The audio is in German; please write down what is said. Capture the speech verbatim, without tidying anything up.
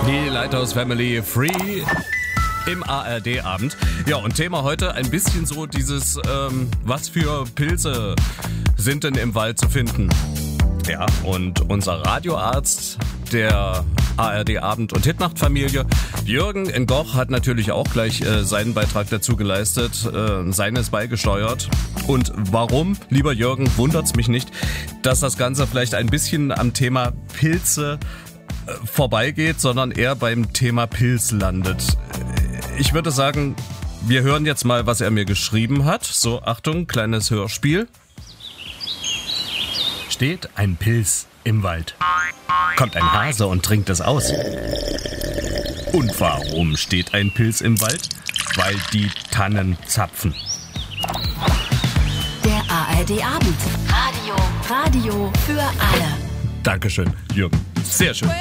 Die Lighthouse Family Free im A R D-Abend. Ja, und Thema heute ein bisschen so dieses, ähm, was für Pilze sind denn im Wald zu finden? Ja, und unser Radioarzt der A R D-Abend- und Hitnacht-Familie, Jürgen in Goch, hat natürlich auch gleich äh, seinen Beitrag dazu geleistet, äh, seines beigesteuert. Und warum, lieber Jürgen, wundert's mich nicht, dass das Ganze vielleicht ein bisschen am Thema Pilze äh, vorbeigeht, sondern eher beim Thema Pilz landet. Ich würde sagen, wir hören jetzt mal, was er mir geschrieben hat. So, Achtung, kleines Hörspiel. Steht ein Pilz im Wald. Kommt ein Hase und trinkt es aus. Und warum steht ein Pilz im Wald? Weil die Tannen zapfen. Der A R D-Abend. Radio. Radio für alle. Dankeschön, Jürgen. Sehr schön.